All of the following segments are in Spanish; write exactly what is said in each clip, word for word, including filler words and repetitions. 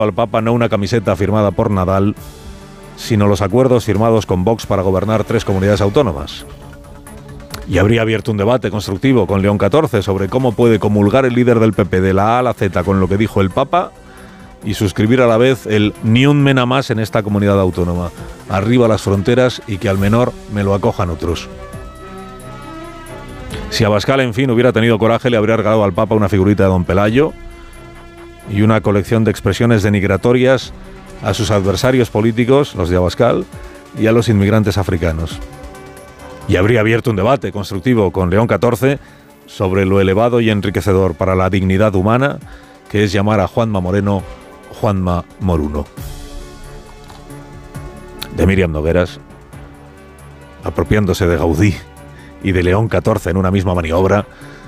al Papa no una camiseta firmada por Nadal, sino los acuerdos firmados con Vox para gobernar tres comunidades autónomas. Y habría abierto un debate constructivo con León catorce sobre cómo puede comulgar el líder del P P de la A a la Z con lo que dijo el Papa y suscribir a la vez el ni un mena más en esta comunidad autónoma. Arriba las fronteras y que al menor me lo acojan otros. Si Abascal, en fin, hubiera tenido coraje, le habría regalado al Papa una figurita de Don Pelayo y una colección de expresiones denigratorias a sus adversarios políticos, los de Abascal, y a los inmigrantes africanos. Y habría abierto un debate constructivo con León catorce sobre lo elevado y enriquecedor para la dignidad humana que es llamar a Juanma Moreno Juanma Moruno. De Míriam Nogueras, apropiándose de Gaudí y de León catorce en una misma maniobra,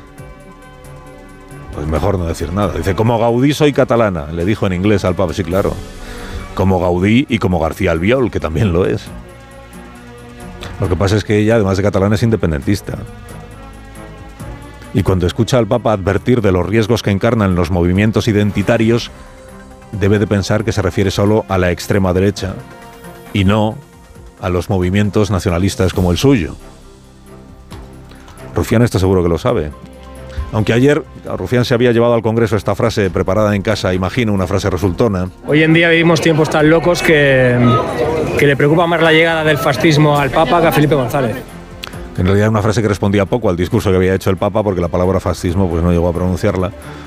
pues mejor no decir nada. Dice, como Gaudí soy catalana, le dijo en inglés al Papa, sí, claro. Como Gaudí y como García Albiol, que también lo es. Lo que pasa es que ella, además de catalana, es independentista. Y cuando escucha al Papa advertir de los riesgos que encarnan los movimientos identitarios, debe de pensar que se refiere solo a la extrema derecha y no a los movimientos nacionalistas como el suyo. Rufián está seguro que lo sabe. Aunque ayer Rufián se había llevado al Congreso esta frase preparada en casa, imagino una frase resultona. Hoy en día vivimos tiempos tan locos que, que le preocupa más la llegada del fascismo al Papa que a Felipe González. En realidad una frase que respondía poco al discurso que había hecho el Papa, porque la palabra fascismo pues no llegó a pronunciarla,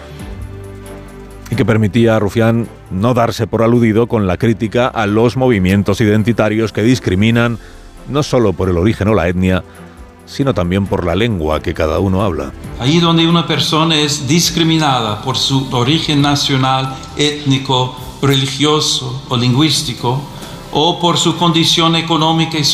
y que permitía a Rufián no darse por aludido con la crítica a los movimientos identitarios que discriminan no solo por el origen o la etnia, sino también por la lengua que cada uno habla. Ahí donde una persona es discriminada por su origen nacional, étnico, religioso o lingüístico, o por su condición económica y